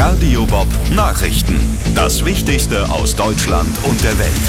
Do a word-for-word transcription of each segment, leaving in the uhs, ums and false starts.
Radio Bob Nachrichten. Das Wichtigste aus Deutschland und der Welt.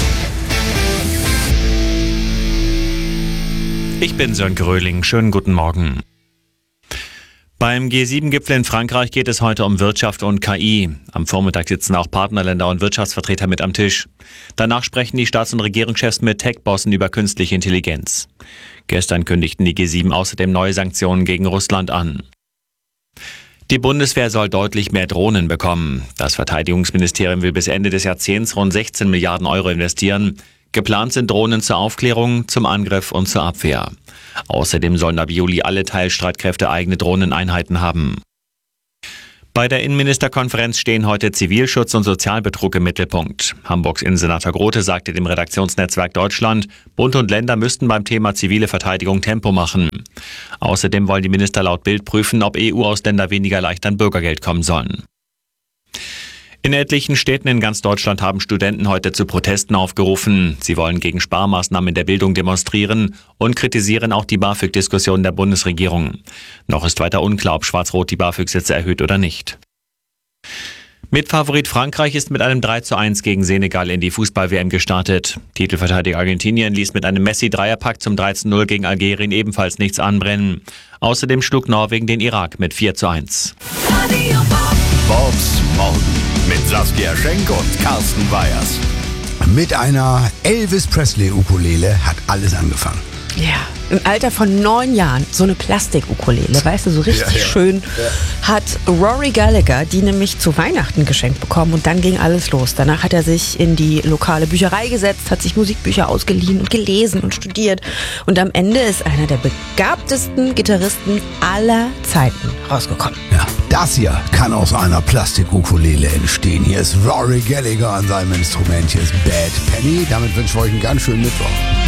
Ich bin Sönke Röhling. Schönen guten Morgen. Beim G sieben Gipfel in Frankreich geht es heute um Wirtschaft und K I. Am Vormittag sitzen auch Partnerländer und Wirtschaftsvertreter mit am Tisch. Danach sprechen die Staats- und Regierungschefs mit Tech-Bossen über künstliche Intelligenz. Gestern kündigten die G sieben außerdem neue Sanktionen gegen Russland an. Die Bundeswehr soll deutlich mehr Drohnen bekommen. Das Verteidigungsministerium will bis Ende des Jahrzehnts rund sechzehn Milliarden Euro investieren. Geplant sind Drohnen zur Aufklärung, zum Angriff und zur Abwehr. Außerdem sollen ab Juli alle Teilstreitkräfte eigene Drohneneinheiten haben. Bei der Innenministerkonferenz stehen heute Zivilschutz und Sozialbetrug im Mittelpunkt. Hamburgs Innensenator Grote sagte dem Redaktionsnetzwerk Deutschland, Bund und Länder müssten beim Thema zivile Verteidigung Tempo machen. Außerdem wollen die Minister laut Bild prüfen, ob E U-Ausländer weniger leicht an Bürgergeld kommen sollen. In etlichen Städten in ganz Deutschland haben Studenten heute zu Protesten aufgerufen. Sie wollen gegen Sparmaßnahmen in der Bildung demonstrieren und kritisieren auch die BAföG-Diskussion der Bundesregierung. Noch ist weiter unklar, ob Schwarz-Rot die BAföG-Sätze erhöht oder nicht. Mitfavorit Frankreich ist mit einem drei zu eins gegen Senegal in die Fußball-W M gestartet. Titelverteidiger Argentinien ließ mit einem Messi-Dreierpack zum drei zu null gegen Algerien ebenfalls nichts anbrennen. Außerdem schlug Norwegen den Irak mit vier zu eins. Bobs Morgen mit Saskia Schenk und Carsten Weyers. Mit einer Elvis Presley-Ukulele hat alles angefangen. Ja, im Alter von neun Jahren so eine Plastik-Ukulele, weißt du, so richtig Ja, ja. schön, ja. Hat Rory Gallagher die nämlich zu Weihnachten geschenkt bekommen und dann ging alles los. Danach hat er sich in die lokale Bücherei gesetzt, hat sich Musikbücher ausgeliehen und gelesen und studiert und am Ende ist einer der begabtesten Gitarristen aller Zeiten rausgekommen. Ja, das hier kann aus einer Plastik-Ukulele entstehen. Hier ist Rory Gallagher an seinem Instrument, hier ist Bad Penny. Damit wünsche ich euch einen ganz schönen Mittwoch.